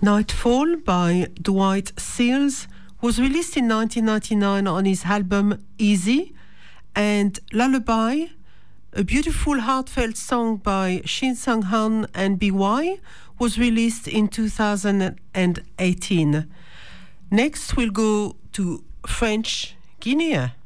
Nightfall by Dwight Seals was released in 1999 on his album Easy, and Lullaby, a beautiful heartfelt song by Shin Sang-han and BY, was released in 2018. Next we'll go to French Guinea.